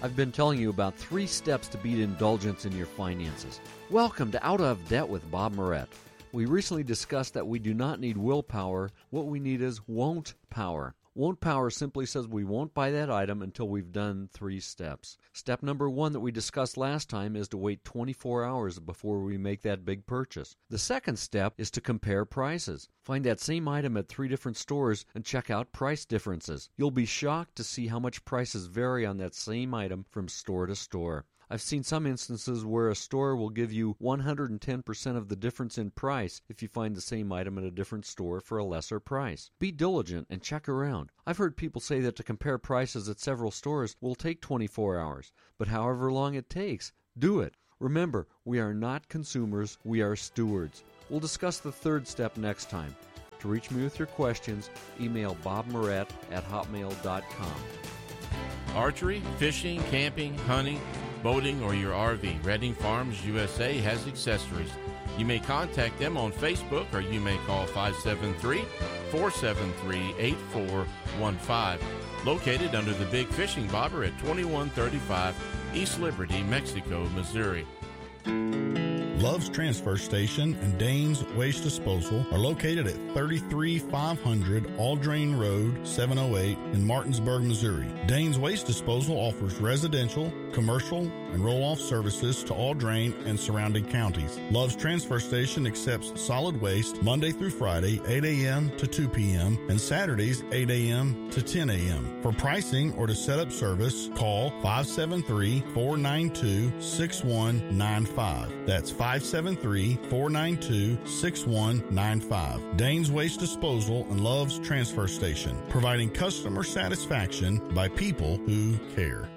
I've been telling you about 3 steps to beat indulgence in your finances. Welcome to Out of Debt with Bob Moret. We recently discussed that we do not need willpower. What we need is won't power. Won't power simply says we won't buy that item until we've done 3 steps. Step number 1 that we discussed last time is to wait 24 hours before we make that big purchase. The second step is to compare prices. Find that same item at 3 different stores and check out price differences. You'll be shocked to see how much prices vary on that same item from store to store. I've seen some instances where a store will give you 110% of the difference in price if you find the same item at a different store for a lesser price. Be diligent and check around. I've heard people say that to compare prices at several stores will take 24 hours, but however long it takes, do it. Remember, we are not consumers, we are stewards. We'll discuss the third step next time. To reach me with your questions, email bobmoret@hotmail.com. Archery, fishing, camping, hunting, boating, or your RV, Redding Farms USA has accessories. You may contact them on Facebook or you may call 573-473-8415. Located under the Big Fishing Bobber at 2135 East Liberty, Mexico, Missouri. Love's Transfer Station and Dane's Waste Disposal are located at 33500 Aldrain Road, 708 in Martinsburg, Missouri. Dane's Waste Disposal offers residential, commercial, and roll-off services to Aldrain and surrounding counties. Love's Transfer Station accepts solid waste Monday through Friday, 8 a.m. to 2 p.m., and Saturdays, 8 a.m. to 10 a.m. For pricing or to set up service, call 573-492-6195. That's 573-492-6195. Dane's Waste Disposal and Love's Transfer Station, providing customer satisfaction by people who care.